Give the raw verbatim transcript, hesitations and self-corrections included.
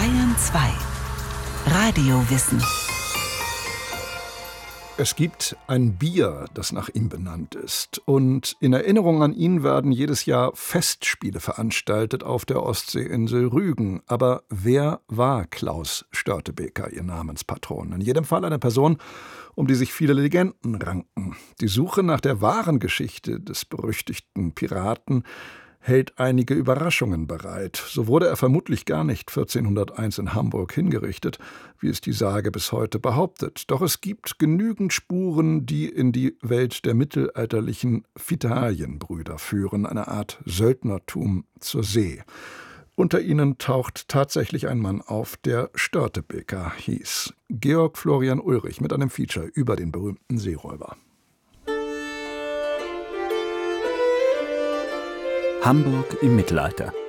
Bayern zwei. Radiowissen. Es gibt ein Bier, das nach ihm benannt ist. Und in Erinnerung an ihn werden jedes Jahr Festspiele veranstaltet auf der Ostseeinsel Rügen. Aber wer war Klaus Störtebeker, ihr Namenspatron? In jedem Fall eine Person, um die sich viele Legenden ranken. Die Suche nach der wahren Geschichte des berüchtigten Piraten hält einige Überraschungen bereit. So wurde er vermutlich gar nicht vierzehnhunderteins in Hamburg hingerichtet, wie es die Sage bis heute behauptet. Doch es gibt genügend Spuren, die in die Welt der mittelalterlichen Vitalienbrüder führen, eine Art Söldnertum zur See. Unter ihnen taucht tatsächlich ein Mann auf, der Störtebeker hieß. Georg Florian Ulrich mit einem Feature über den berühmten Seeräuber. Hamburg im Mittelalter.